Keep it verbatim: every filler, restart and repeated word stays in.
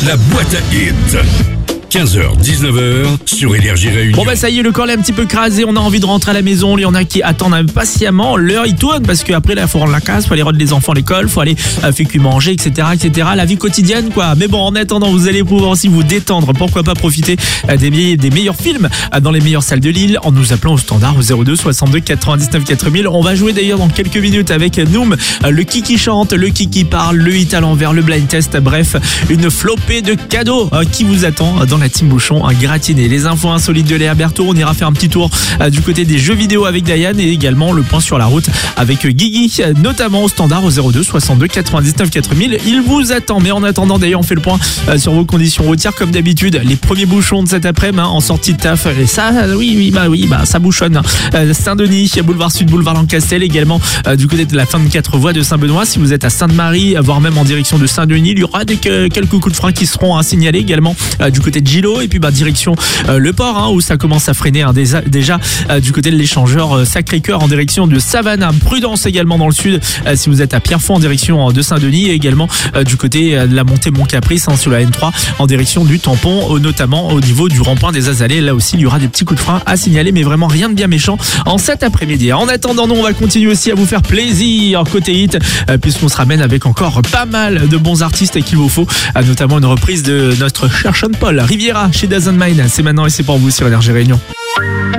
La boîte à hits. quinze heures, dix-neuf heures sur Énergie Réunion. Bon bah ça y est, le corps est un petit peu crasé, on a envie de rentrer à la maison, il y en a qui attendent impatiemment, l'heure il tourne parce qu'après là il faut rendre la casse, faut aller rendre les enfants à l'école, faut aller euh, faire cuire manger, et cetera, et cetera. La vie quotidienne quoi. Mais bon, en attendant, vous allez pouvoir aussi vous détendre, pourquoi pas profiter euh, des, me- des meilleurs films euh, dans les meilleures salles de Lille en nous appelant au standard au zéro deux soixante-deux quatre-vingt-dix-neuf quatre mille. On va jouer d'ailleurs dans quelques minutes avec Noom, euh, le qui qui chante, le qui qui parle, le hit à l'envers, le blind test, bref, une flopée de cadeaux euh, qui vous attend euh, dans la team Bouchon, un gratiné. Les infos insolites de Léa Berthaud, on ira faire un petit tour euh, du côté des jeux vidéo avec Diane et également le point sur la route avec Guigui, euh, notamment au standard au zéro deux soixante-deux quatre-vingt-dix-neuf quatre mille. Il vous attend, mais en attendant d'ailleurs on fait le point euh, sur vos conditions routières comme d'habitude. Les premiers bouchons de cet après-midi hein, en sortie de taf, et ça euh, oui oui bah oui bah ça bouchonne. Euh, Saint-Denis, boulevard Sud, boulevard Lancastel, également euh, du côté de la fin de quatre voies de Saint-Benoît. Si vous êtes à Sainte-Marie, voire même en direction de Saint-Denis, il y aura des, quelques coups de frein qui seront à signaler également euh, du côté de Gilo. Et puis bah direction euh, le port hein, où ça commence à freiner hein, déjà, déjà euh, du côté de l'échangeur euh, Sacré-Cœur en direction de Savannah. Prudence également dans le sud euh, si vous êtes à Pierrefonds en direction euh, de Saint-Denis et également euh, du côté euh, de la montée Mont-Caprice hein, sur la N trois en direction du tampon, euh, notamment au niveau du rond-point des Azalées. Là aussi il y aura des petits coups de frein à signaler, mais vraiment rien de bien méchant en cet après-midi. En attendant, nous on va continuer aussi à vous faire plaisir côté hit euh, puisqu'on se ramène avec encore pas mal de bons artistes qu'il vous faut, euh, notamment une reprise de notre cher Sean Paul, Riviera chez Doesn't Mind. C'est maintenant et c'est pour vous sur Énergie Réunion.